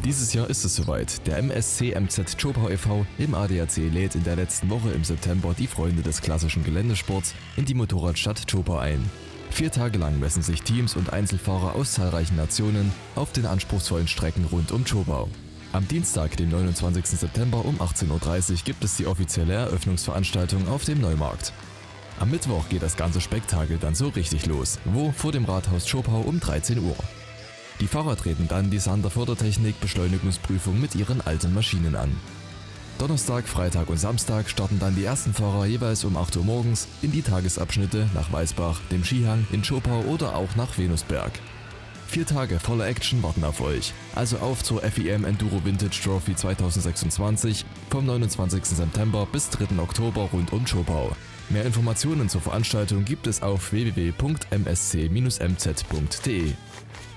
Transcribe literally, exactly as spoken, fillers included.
Dieses Jahr ist es soweit. Der M S C M Z Zschopau e V im A D A C lädt in der letzten Woche im September die Freunde des klassischen Geländesports in die Motorradstadt Zschopau ein. Vier Tage lang messen sich Teams und Einzelfahrer aus zahlreichen Nationen auf den anspruchsvollen Strecken rund um Zschopau. Am Dienstag, dem neunundzwanzigsten September um achtzehn Uhr dreißig gibt es die offizielle Eröffnungsveranstaltung auf dem Neumarkt. Am Mittwoch geht das ganze Spektakel dann so richtig los, wo vor dem Rathaus Zschopau um dreizehn Uhr. Die Fahrer treten dann die Sander Fördertechnik Beschleunigungsprüfung mit ihren alten Maschinen an. Donnerstag, Freitag und Samstag starten dann die ersten Fahrer jeweils um acht Uhr morgens in die Tagesabschnitte nach Weißbach, dem Skihang, in Zschopau oder auch nach Venusberg. Vier Tage voller Action warten auf euch, also auf zur F I M Enduro Vintage Trophy zweitausendsechsundzwanzig vom neunundzwanzigsten September bis dritten Oktober rund um Zschopau. Mehr Informationen zur Veranstaltung gibt es auf w w w punkt m s c Bindestrich m z punkt d e.